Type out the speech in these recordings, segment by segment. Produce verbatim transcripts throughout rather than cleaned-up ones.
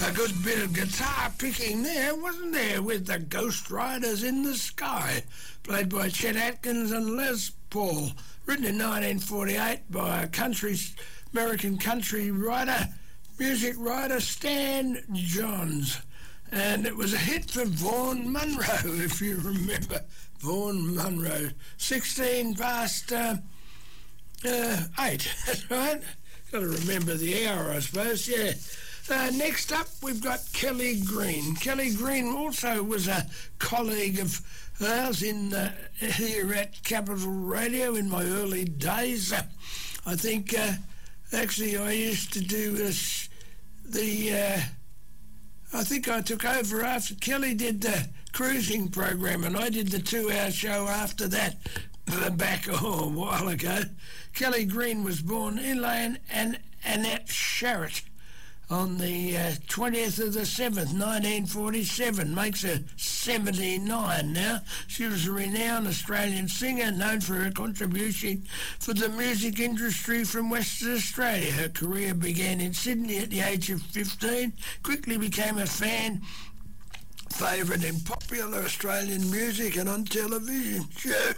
A good bit of guitar picking there, wasn't there, with the Ghost Riders in the Sky, played by Chet Atkins and Les Paul, written in nineteen forty-eight by a country, American country writer, music writer Stan Johns. And it was a hit for Vaughan Monroe, if you remember. Vaughan Monroe, sixteen past uh, uh, eight, that's right. Got to remember the hour, I suppose, yeah. Uh, next up, we've got Kelly Green. Kelly Green also was a colleague of ours in uh, here at Capital Radio in my early days. Uh, I think, uh, actually, I used to do this, the... Uh, I think I took over after Kelly did the cruising program, and I did the two-hour show after that, back oh, a while ago. Kelly Green was born Elaine and Annette Sharrett on the uh, twentieth of the seventh, nineteen forty-seven, makes her seventy-nine now. She was a renowned Australian singer known for her contribution for the music industry from Western Australia. Her career began in Sydney at the age of fifteen, quickly became a fan favourite in popular Australian music and on television shows.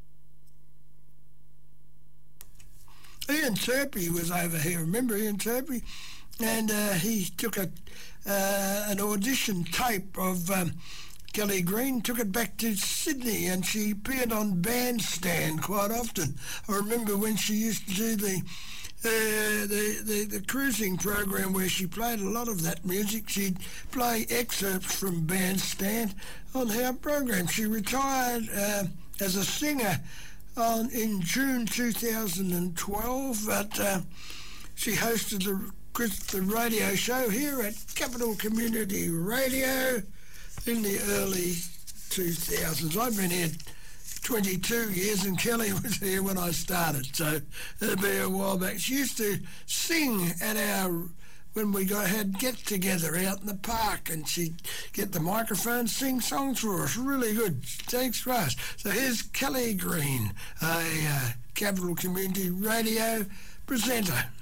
Ian Turpie was over here, remember Ian Turpie? And uh, he took a uh, an audition tape of um, Kelly Green, took it back to Sydney, and she appeared on Bandstand quite often. I remember when she used to do the uh, the, the the cruising program where she played a lot of that music. She'd play excerpts from Bandstand on her program. She retired uh, as a singer on in June two thousand twelve, but uh, she hosted the the radio show here at Capital Community Radio in the early two thousands. I've been here twenty-two years and Kelly was here when I started, so it'll be a while back. She used to sing at our, when we got had get-together out in the park, and she'd get the microphone, sing songs for us. Really good. Thanks for us. So here's Kelly Green, a uh, Capital Community Radio presenter.